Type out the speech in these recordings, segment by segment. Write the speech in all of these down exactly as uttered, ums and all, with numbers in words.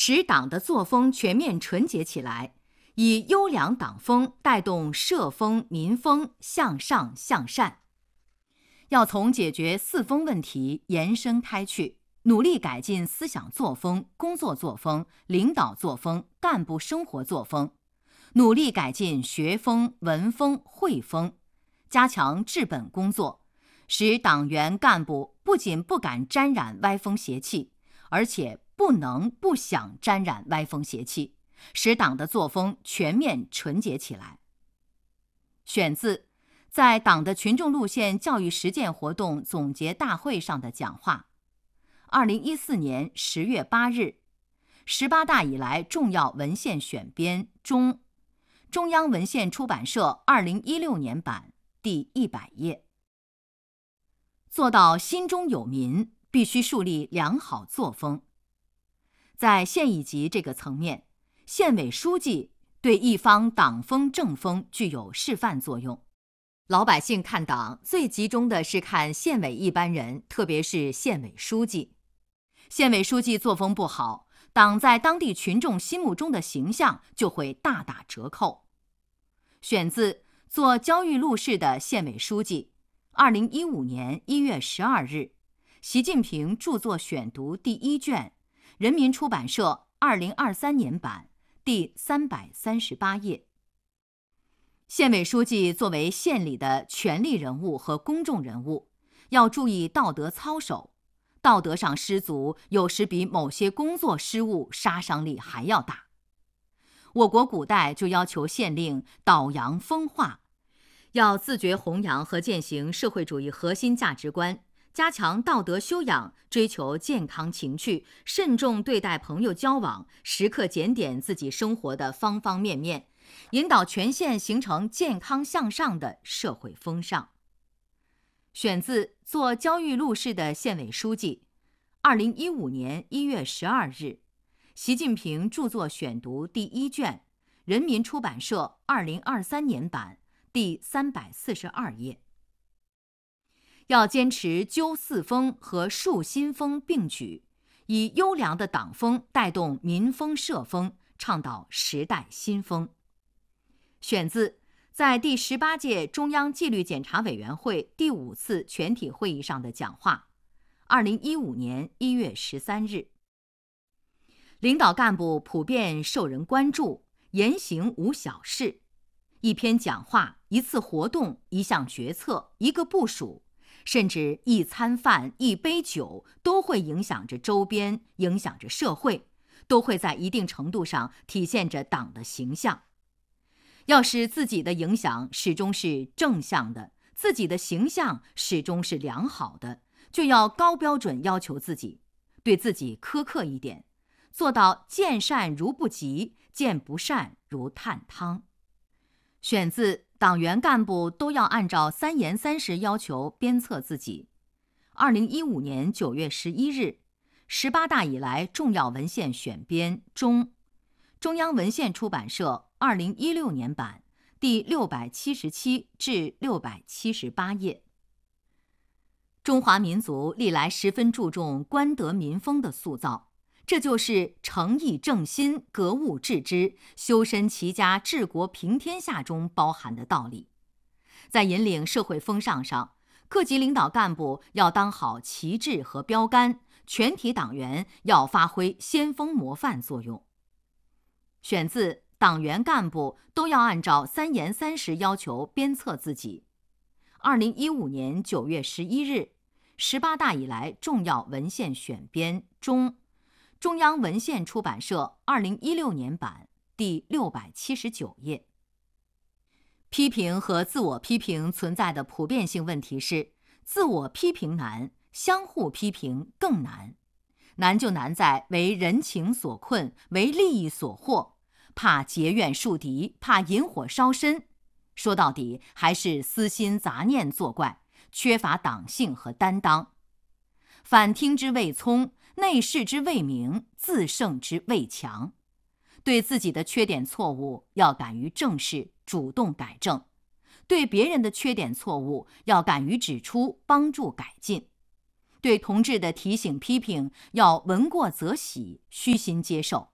使党的作风全面纯洁起来，以优良党风带动社风、民风向上向善。要从解决四风问题延伸开去，努力改进思想作风、工作作风、领导作风、干部生活作风，努力改进学风、文风、会风，加强治本工作，使党员干部不仅不敢沾染歪风邪气，而且不能不想沾染歪风邪气，使党的作风全面纯洁起来。选自在党的群众路线教育实践活动总结大会上的讲话，二零一四年十月八日，十八大以来重要文献选编中，中央文献出版社二零一六年版第一百页。做到心中有民，必须树立良好作风。在县一级这个层面，县委书记对一方党风政风具有示范作用。老百姓看党最集中的是看县委一班人，特别是县委书记。县委书记作风不好，党在当地群众心目中的形象就会大打折扣。选自做焦裕禄市的县委书记，二零一五年一月十二日，习近平著作选读第一卷，人民出版社二零二三年版第三百三十八页。县委书记作为县里的权力人物和公众人物，要注意道德操守，道德上失足，有时比某些工作失误杀伤力还要大。我国古代就要求县令导扬风化，要自觉弘扬和践行社会主义核心价值观，加强道德修养，追求健康情趣，慎重对待朋友交往，时刻检点自己生活的方方面面，引导全县形成健康向上的社会风尚。选自做焦裕禄市的县委书记，二零一五年一月十二日，习近平著作选读第一卷，人民出版社二零二三年版第三百四十二页。要坚持纠四风和树新风并举，以优良的党风带动民风社风，倡导时代新风。选自在第十八届中央纪律检查委员会第五次全体会议上的讲话，二零一五年一月十三日。领导干部普遍受人关注，言行无小事。一篇讲话、一次活动、一项决策、一个部署，甚至一餐饭、一杯酒，都会影响着周边，影响着社会，都会在一定程度上体现着党的形象。要使自己的影响始终是正向的，自己的形象始终是良好的，就要高标准要求自己，对自己苛刻一点，做到见善如不及，见不善如探汤。选自党员干部都要按照三严三实要求鞭策自己。二零一五年九月十一日，十八大以来重要文献选编中，中央文献出版社二零一六年版第六百七十七至六百七十八页。中华民族历来十分注重官德民风的塑造，这就是诚意正心、格物致知、修身齐家治国平天下中包含的道理。在引领社会风尚上，各级领导干部要当好旗帜和标杆，全体党员要发挥先锋模范作用。选自党员干部都要按照三严三实要求鞭策自己。二零一五年九月十一日，十八大以来重要文献选编中，中央文献出版社二零一六年版第六百七十九页。批评和自我批评存在的普遍性问题是，自我批评难，相互批评更难。难就难在为人情所困，为利益所惑，怕结怨树敌，怕引火烧身。说到底，还是私心杂念作怪，缺乏党性和担当。反听之谓聪，内视之谓明，自胜之谓强。对自己的缺点错误要敢于正视，主动改正；对别人的缺点错误要敢于指出，帮助改进。对同志的提醒批评要闻过则喜，虚心接受。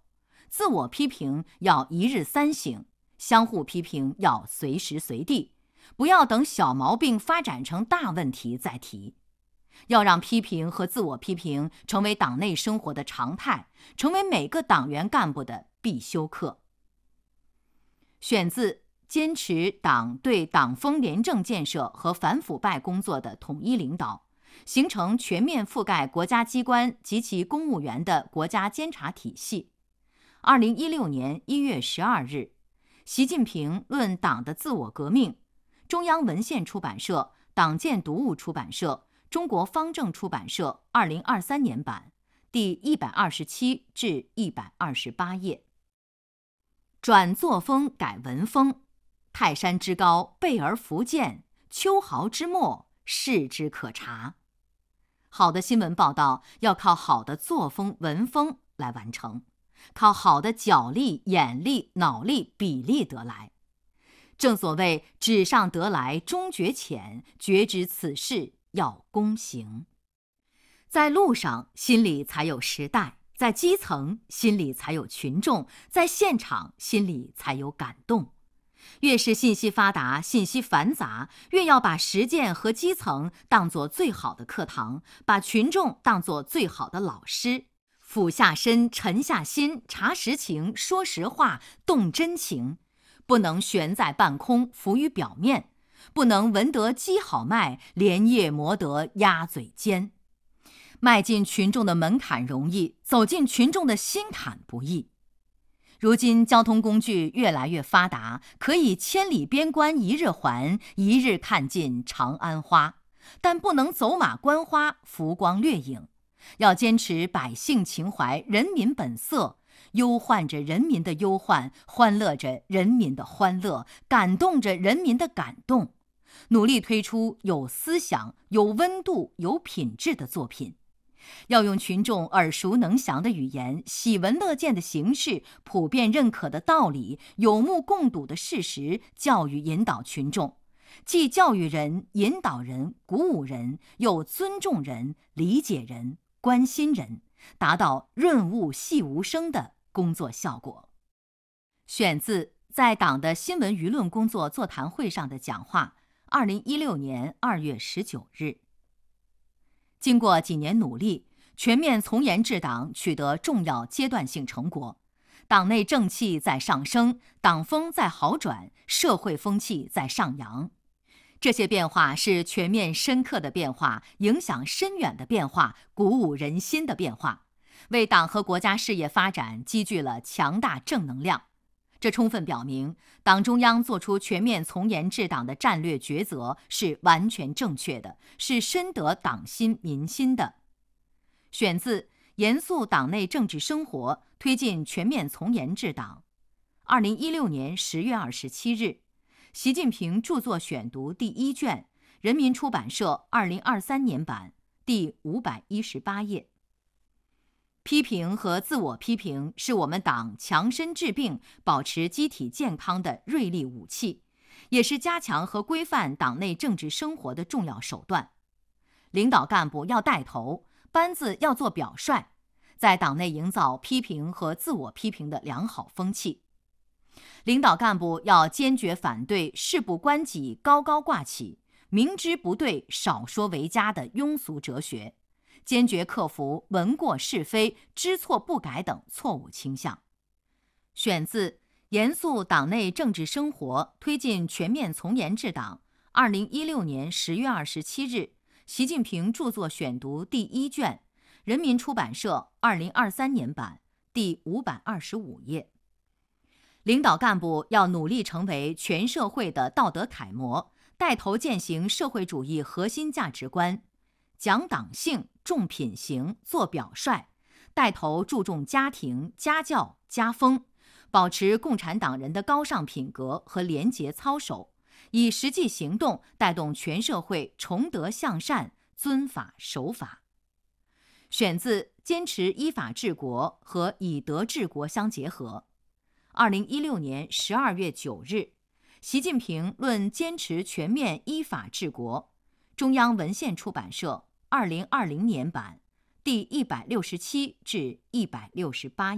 自我批评要一日三省，相互批评要随时随地，不要等小毛病发展成大问题再提。要让批评和自我批评成为党内生活的常态，成为每个党员干部的必修课。选自坚持党对党风廉政建设和反腐败工作的统一领导，形成全面覆盖国家机关及其公务员的国家监察体系。二零一六年一月十二日，习近平论党的自我革命，中央文献出版社、党建读物出版社、中国方正出版社二零二三年版，第一百二十七至一百二十八页。转作风改文风，泰山之高备而弗见，秋毫之末势之可察。好的新闻报道要靠好的作风文风来完成，靠好的脚力、眼力、脑力、笔力得来。正所谓纸上得来终觉浅，觉知此事要躬行。在路上心里才有时代，在基层心里才有群众，在现场心里才有感动。越是信息发达、信息繁杂，越要把实践和基层当作最好的课堂，把群众当作最好的老师。俯下身，沉下心，查实情，说实话，动真情，不能悬在半空，浮于表面，不能闻得鸡好卖，连夜磨得鸭嘴尖。迈进群众的门槛容易，走进群众的心坎不易。如今交通工具越来越发达，可以千里边关一日还，一日看尽长安花，但不能走马观花，浮光掠影。要坚持百姓情怀、人民本色，忧患着人民的忧患，欢乐着人民的欢乐，感动着人民的感动，努力推出有思想、有温度、有品质的作品。要用群众耳熟能详的语言、喜闻乐见的形式、普遍认可的道理、有目共睹的事实，教育引导群众，既教育人、引导人、鼓舞人，又尊重人、理解人、关心人，达到润物细无声的工作效果。选自在党的新闻舆论工作座谈会上的讲话，二零一六年二月十九日。经过几年努力，全面从严治党取得重要阶段性成果，党内正气在上升，党风在好转，社会风气在上扬。这些变化是全面深刻的变化，影响深远的变化，鼓舞人心的变化，为党和国家事业发展积聚了强大正能量。这充分表明，党中央作出全面从严治党的战略抉择是完全正确的，是深得党心民心的。选自《严肃党内政治生活，推进全面从严治党》，二零一六年十月二十七日，习近平著作选读第一卷，人民出版社二零二三年版，第五百一十八页。批评和自我批评是我们党强身治病、保持机体健康的锐利武器，也是加强和规范党内政治生活的重要手段。领导干部要带头，班子要做表率，在党内营造批评和自我批评的良好风气。领导干部要坚决反对事不关己高高挂起、明知不对少说为佳的庸俗哲学，坚决克服闻过是非、知错不改等错误倾向。选自《严肃党内政治生活，推进全面从严治党》，二零一六年十月二十七日，习近平著作选读第一卷，人民出版社二零二三年版，第五百二十五页。领导干部要努力成为全社会的道德楷模，带头践行社会主义核心价值观，讲党性、重品行、做表率，带头注重家庭、家教、家风，保持共产党人的高尚品格和廉洁操守，以实际行动带动全社会崇德向善、遵法守法。选自《坚持依法治国》和《以德治国相结合》。二零一六年十二月九日，习近平论坚持全面依法治国，中央文献出版社二零二零年版，第一百六十七至一百六十八